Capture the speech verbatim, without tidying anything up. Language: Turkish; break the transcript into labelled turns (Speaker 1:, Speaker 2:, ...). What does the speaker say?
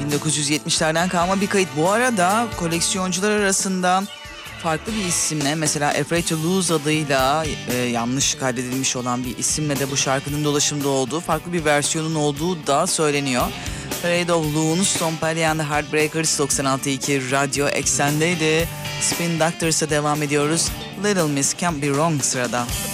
Speaker 1: bin dokuz yüz yetmişlerden kalma bir kayıt. Bu arada koleksiyoncular arasında farklı bir isimle, mesela Afraid to Lose adıyla e, yanlış kaydedilmiş olan bir isimle de bu şarkının dolaşımda olduğu, farklı bir versiyonun olduğu da söyleniyor. Parade of Loons, Tom Petty and the Heartbreakers doksan altı nokta iki Radyo Eksen'deydi. Spin Doctors'a devam ediyoruz. Little Miss Can't Be Wrong sırada.